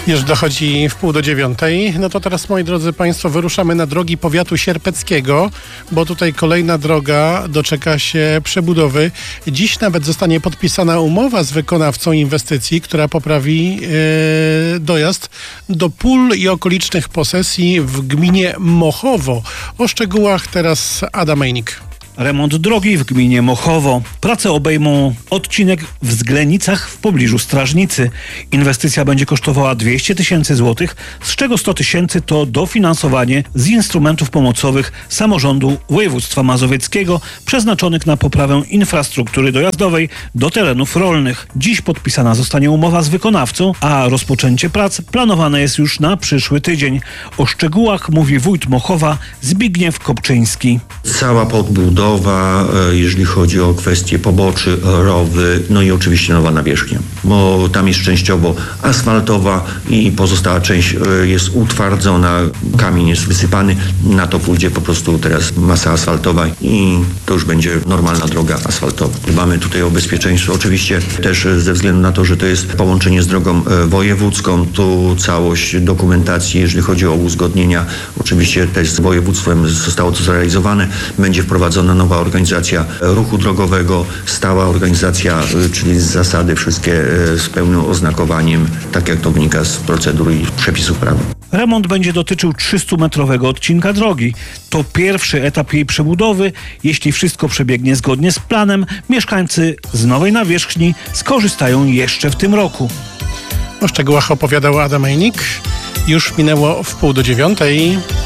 Już dochodzi 8:30. No to teraz, moi drodzy Państwo, wyruszamy na drogi powiatu sierpeckiego, bo tutaj kolejna droga doczeka się przebudowy. Dziś nawet zostanie podpisana umowa z wykonawcą inwestycji, która poprawi dojazd do pól i okolicznych posesji w gminie Mochowo. O szczegółach teraz Adam Mejnik. Remont drogi w gminie Mochowo. Prace obejmą odcinek w Zglenicach w pobliżu Strażnicy. Inwestycja będzie kosztowała 200 000 złotych, z czego 100 000 to dofinansowanie z instrumentów pomocowych samorządu województwa mazowieckiego przeznaczonych na poprawę infrastruktury dojazdowej do terenów rolnych. Dziś podpisana zostanie umowa z wykonawcą, a rozpoczęcie prac planowane jest już na przyszły tydzień. O szczegółach mówi wójt Mochowa Zbigniew Kopczyński. Cała podbudowa, jeżeli chodzi o kwestie poboczy, rowy, no i oczywiście nowa nawierzchnia, bo tam jest częściowo asfaltowa i pozostała część jest utwardzona, kamień jest wysypany, na to pójdzie po prostu teraz masa asfaltowa i to już będzie normalna droga asfaltowa. Dbamy tutaj o bezpieczeństwo, oczywiście też ze względu na to, że to jest połączenie z drogą wojewódzką, tu całość dokumentacji, jeżeli chodzi o uzgodnienia, oczywiście też z województwem zostało to zrealizowane, będzie wprowadzona nowa organizacja ruchu drogowego, stała organizacja, czyli zasady wszystkie z pełnym oznakowaniem, tak jak to wynika z procedur i przepisów prawa. Remont będzie dotyczył 300-metrowego odcinka drogi. To pierwszy etap jej przebudowy. Jeśli wszystko przebiegnie zgodnie z planem, mieszkańcy z nowej nawierzchni skorzystają jeszcze w tym roku. O szczegółach opowiadał Adam Mejnik. Już minęło 8:30.